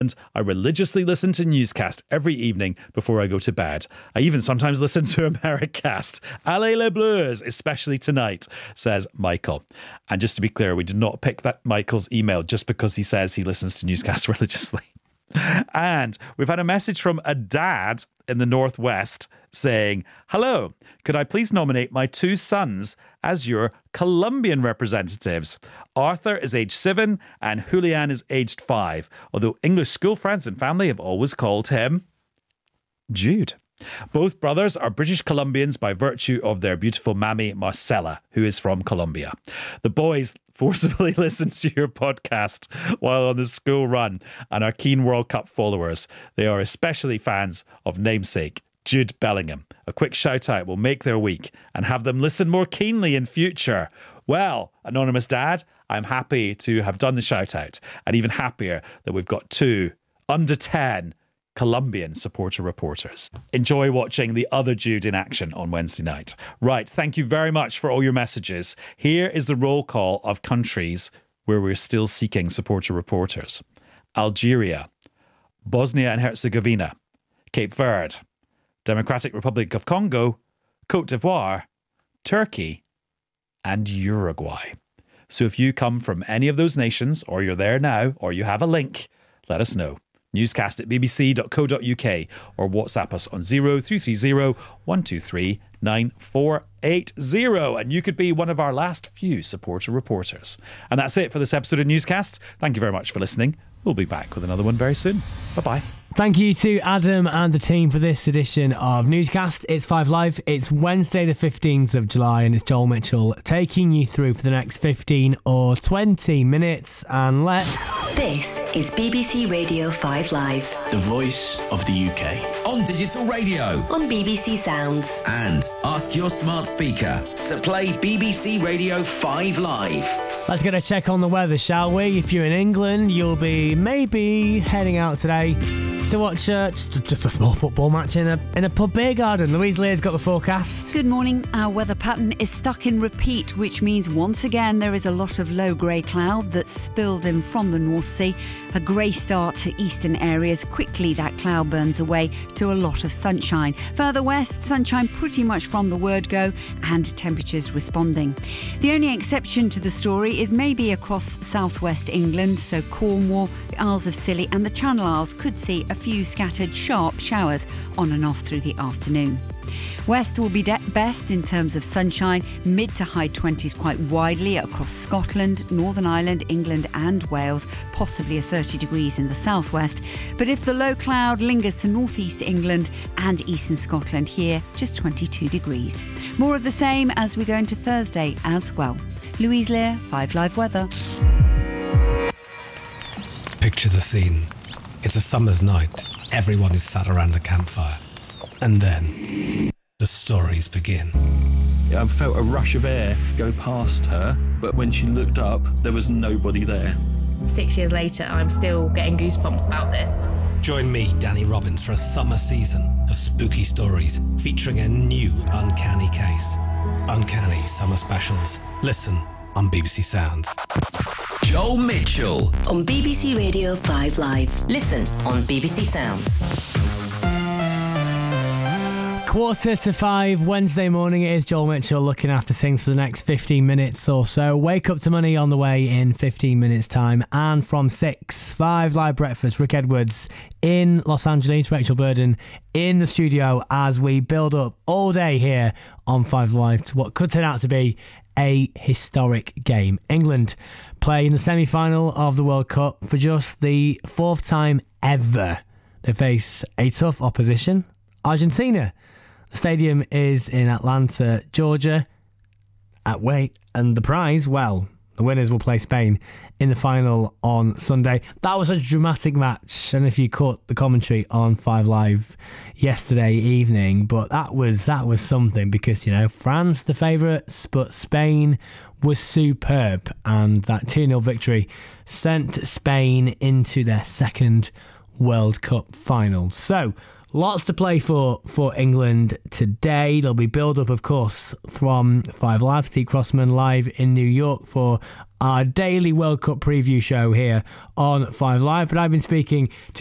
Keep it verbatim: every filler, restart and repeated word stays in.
England, I religiously listen to Newscast every evening before I go to bed. I even sometimes listen to Americast. Allez les Bleus, especially tonight, says Michael. And just to be clear, we did not pick that Michael's email just because he says he listens to Newscast religiously. And we've had a message from a dad in the Northwest saying, hello, could I please nominate my two sons as your Colombian representatives? Arthur is aged seven and Julian is aged five, although English school friends and family have always called him Jude. Both brothers are British Colombians by virtue of their beautiful mammy, Marcela, who is from Colombia. The boys forcibly listen to your podcast while on the school run and are keen World Cup followers. They are especially fans of namesake Jude Bellingham. A quick shout out will make their week and have them listen more keenly in future. Well, Anonymous Dad, I'm happy to have done the shout out, and even happier that we've got two under ten Colombian supporter reporters. Enjoy watching the other Jude in action on Wednesday night. Right, thank you very much for all your messages. Here is the roll call of countries where we're still seeking supporter reporters. Algeria, Bosnia and Herzegovina, Cape Verde, Democratic Republic of Congo, Cote d'Ivoire, Turkey, and Uruguay. So if you come from any of those nations, or you're there now, or you have a link, let us know. Newscast at b b c dot co dot u k or WhatsApp us on zero three three zero one two three nine four eight zero, and you could be one of our last few supporter reporters. And that's it for this episode of Newscast. Thank you very much for listening. We'll be back with another one very soon. Bye-bye. Thank you to Adam and the team for this edition of Newscast. It's Five Live. It's Wednesday the fifteenth of July and it's Joel Mitchell taking you through for the next fifteen or twenty minutes. And let's... This is B B C Radio Five Live. The voice of the U K. On digital radio. On B B C Sounds. And ask your smart speaker to play B B C Radio Five Live. Let's get a check on the weather, shall we? If you're in England, you'll be maybe heading out today to watch uh, just, just a small football match in a in a pub beer garden. Louise Lear's got the forecast. Good morning. Our weather pattern is stuck in repeat, which means once again there is a lot of low grey cloud that's spilled in from the North Sea. A grey start to eastern areas. Quickly that cloud burns away to a lot of sunshine. Further west, sunshine pretty much from the word go and temperatures responding. The only exception to the story is maybe across southwest England, so Cornwall, the Isles of Scilly and the Channel Isles could see a few scattered sharp showers on and off through the afternoon. West will be de- best in terms of sunshine, mid to high twenties quite widely across Scotland, Northern Ireland, England and Wales, possibly a thirty degrees in the southwest. But if the low cloud lingers to northeast England and eastern Scotland, here just twenty-two degrees. More of the same as we go into Thursday as well. Louise Lear, Five Live Weather. Picture the scene. It's a summer's night. Everyone is sat around a campfire. And then the stories begin. I felt a rush of air go past her, but when she looked up, there was nobody there. Six years later, I'm still getting goosebumps about this. Join me, Danny Robbins, for a summer season of spooky stories featuring a new uncanny case. Uncanny Summer Specials. Listen on B B C Sounds. Joel Mitchell. On B B C Radio Five Live. Listen on B B C Sounds. Quarter to five Wednesday morning. It is Joel Mitchell looking after things for the next fifteen minutes or so. Wake Up to Money on the way in fifteen minutes time. And from six, Five Live Breakfast, Rick Edwards in Los Angeles, Rachel Burden in the studio as we build up all day here on Five Live to what could turn out to be a historic game. England play in the semi-final of the World Cup for just the fourth time ever. They face a tough opposition, Argentina. The stadium is in Atlanta, Georgia. At wait, and the prize, well, the winners will play Spain in the final on Sunday. That was a dramatic match, and if you caught the commentary on Five Live yesterday evening, but that was that was something because, you know, France the favourites, but Spain was superb, and that two nil victory sent Spain into their second World Cup final. So, lots to play for for England today. There'll be build-up, of course, from Five Live. Steve Crossman live in New York for our daily World Cup preview show here on Five Live. But I've been speaking to